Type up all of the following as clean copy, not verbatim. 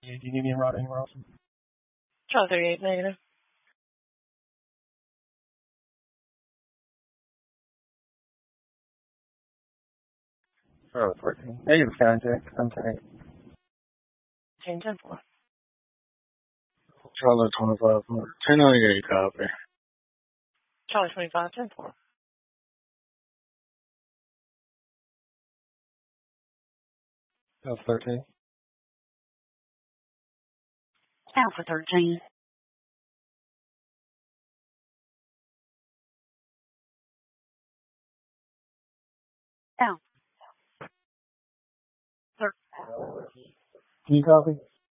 Yeah, do you need me in route anywhere else? Charlie 38, negative. Charlie 14. Negative contact. I'm sorry. Change 10-4. Charlie 25, 1098, copy. Charlie 25, 10-4. Alpha 13. Alpha 13. Alpha. Can you copy?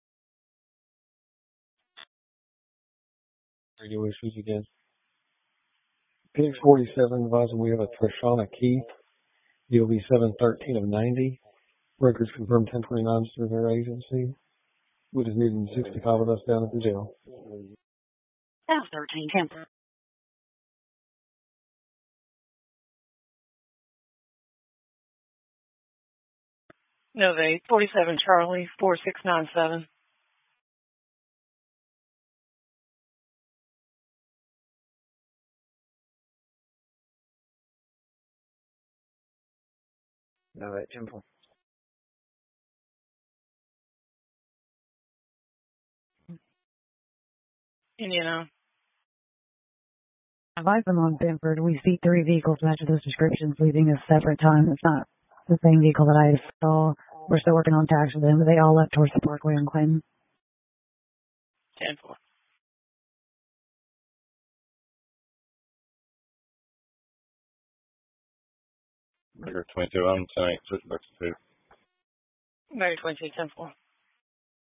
Radio issues again. Phoenix 47 advising we have a Trishana Keith, DOB 713 of 90. Records confirmed 1029 through their agency. We just needed 65 of us down at the jail. Alpha 13, 10-4. Novate 47 Charlie 4697. Novate 10-4. Indiana. Advise them on Stanford. We see 3 vehicles match those descriptions, leaving a separate time. It's not the same vehicle that I saw. We're still working on tax with them, but they all left towards the Parkway on Clinton. 10-4. Baker 22, I'm 10-8, switch back to 2. Mary 22, 10-4.